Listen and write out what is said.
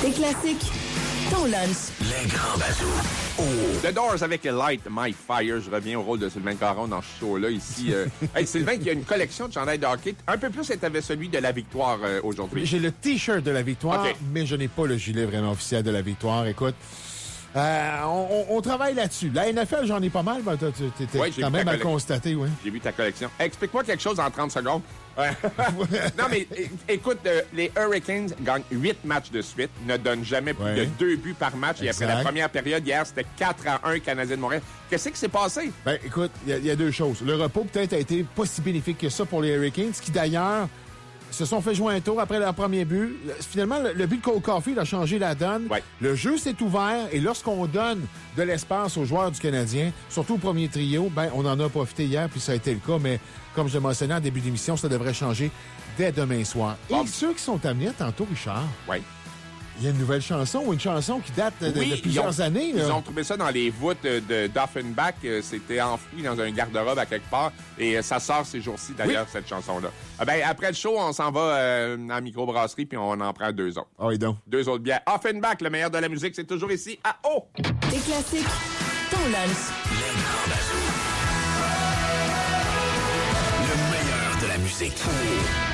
Des classiques, ton lunch. Les grands bazous. Oh. The Doors avec Light My Fire. Je reviens au rôle de Sylvain Caron dans ce show-là ici. Hey, Sylvain, qui a une collection de chandails de hockey. Un peu plus, tu avais celui de la victoire aujourd'hui. J'ai le T-shirt de la victoire, Okay. mais je n'ai pas le gilet vraiment officiel de la victoire. Écoute, on travaille là-dessus. La NFL, j'en ai pas mal. Ben, t'étais Ouais, j'ai quand vu même ta à le constater, oui. J'ai vu ta collection. Explique-moi quelque chose en 30 secondes. Non, mais écoute, les Hurricanes gagnent 8 matchs de suite, ne donnent jamais plus de 2 buts par match. Exact. Et après la première période, hier, c'était 4-1 Canadien de Montréal. Qu'est-ce qui s'est passé? Ben, écoute, il y a deux choses. Le repos, peut-être, a été pas si bénéfique que ça pour les Hurricanes, qui d'ailleurs se sont fait jouer un tour après leur premier but. Finalement, le but de Cole Caulfield a changé la donne. Ouais. Le jeu s'est ouvert et lorsqu'on donne de l'espace aux joueurs du Canadien, surtout au premier trio, ben on en a profité hier, puis ça a été le cas, mais comme je le mentionnais en début d'émission, ça devrait changer dès demain soir. Bon. Et ceux qui sont amenés tantôt, Richard, Oui. il y a une nouvelle chanson ou une chanson qui date de plusieurs années. Ils là. ont trouvé ça dans les voûtes de D'Offenbach. C'était enfoui dans un garde-robe à quelque part. Et ça sort ces jours-ci, d'ailleurs, cette chanson-là. Ben, après le show, on s'en va en microbrasserie puis on en prend 2 autres. Ah oui, donc. 2 autres bières. Offenbach, le meilleur de la musique, c'est toujours ici à O. Des classiques, ton lunch. Les grands bazous. Le meilleur de la musique.